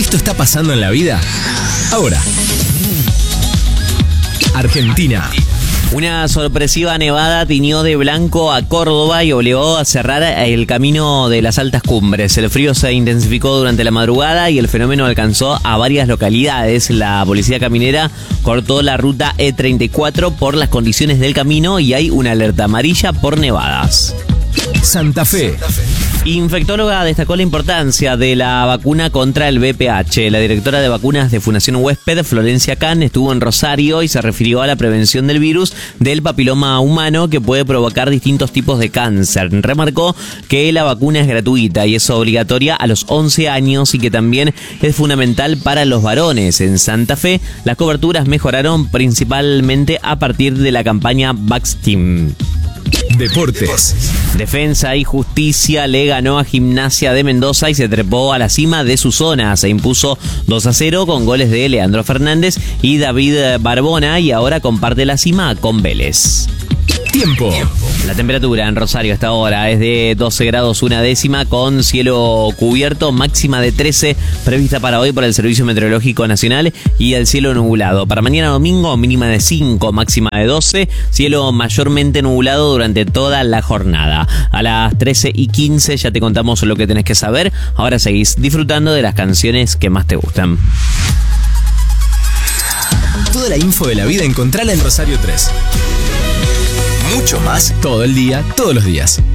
Esto está pasando en la vida ahora. Argentina. Una sorpresiva nevada tiñó de blanco a Córdoba y obligó a cerrar el camino de las altas cumbres. El frío se intensificó durante la madrugada y el fenómeno alcanzó a varias localidades. La policía caminera cortó la ruta E34 por las condiciones del camino y hay una alerta amarilla por nevadas. Santa Fe. Infectóloga destacó la importancia de la vacuna contra el VPH. La directora de vacunas de Fundación Huésped, Florencia Can, estuvo en Rosario y se refirió a la prevención del virus del papiloma humano que puede provocar distintos tipos de cáncer. Remarcó que la vacuna es gratuita y es obligatoria a los 11 años y que también es fundamental para los varones. En Santa Fe, las coberturas mejoraron principalmente a partir de la campaña VaxTeam. Deportes. Defensa y Justicia le ganó a Gimnasia de Mendoza y se trepó a la cima de su zona. Se impuso 2-0 con goles de Leandro Fernández y David Barbona y ahora comparte la cima con Vélez. Tiempo. La temperatura en Rosario hasta ahora es de 12 grados una décima con cielo cubierto, máxima de 13 prevista para hoy por el Servicio Meteorológico Nacional y el cielo nublado. Para mañana domingo, mínima de 5, máxima de 12, cielo mayormente nublado durante toda la jornada. A las 13:15 ya te contamos lo que tenés que saber. Ahora seguís disfrutando de las canciones que más te gustan. Toda la info de la vida encontrala en Rosario 3. Mucho más todo el día, todos los días.